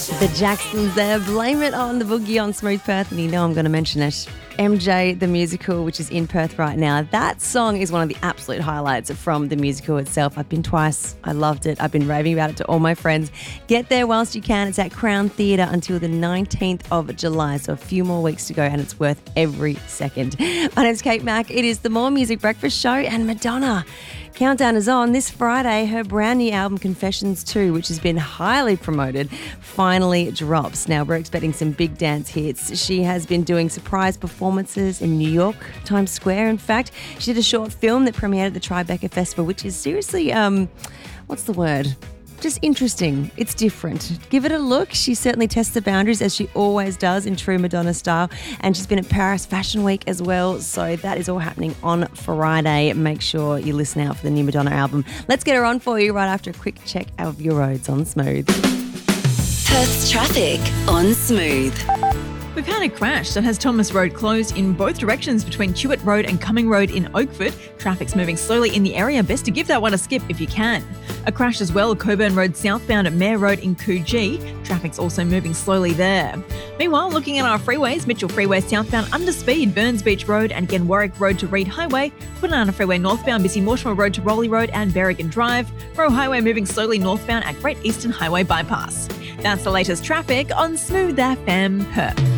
The Jacksons there, blame it on the boogie on Smooth Perth, and you know I'm going to mention it. MJ, the musical, which is in Perth right now, that song is one of the absolute highlights from the musical itself. I've been twice. I loved it. I've been raving about it to all my friends. Get there whilst you can. It's at Crown Theatre until the 19th of July, so a few more weeks to go, and it's worth every second. My name's Kate Mack. It is the More Music Breakfast Show, and Madonna. Countdown is on. This Friday, her brand new album Confessions 2, which has been highly promoted, finally drops. Now, we're expecting some big dance hits. She has been doing surprise performances in New York, Times Square, in fact. She did a short film that premiered at the Tribeca Festival, which is seriously, what's the word? Just interesting. It's different. Give it a look. She certainly tests the boundaries, as she always does in true Madonna style. And she's been at Paris Fashion Week as well. So that is all happening on Friday. Make sure you listen out for the new Madonna album. Let's get her on for you right after a quick check of your roads on Smooth. Perth's traffic on Smooth. We've had a crash that has Thomas Road closed in both directions between Chewett Road and Cumming Road in Oakford. Traffic's moving slowly in the area. Best to give that one a skip if you can. A crash as well, Coburn Road southbound at Mayor Road in Coogee. Traffic's also moving slowly there. Meanwhile, looking at our freeways, Mitchell Freeway southbound under speed, Burns Beach Road, and again Warwick Road to Reed Highway. Banana Freeway northbound, busy Mortimer Road to Rowley Road and Berrigan Drive. Roe Highway moving slowly northbound at Great Eastern Highway Bypass. That's the latest traffic on Smooth FM Perth.